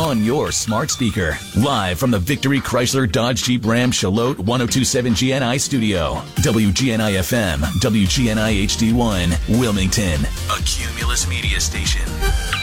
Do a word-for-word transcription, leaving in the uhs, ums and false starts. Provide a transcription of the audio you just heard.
on your smart speaker. Live from the Victory Chrysler Dodge Jeep Ram Charlotte ten twenty-seven G N I studio. W G N I F M, W G N I H D one, Wilmington. A Cumulus Media Station.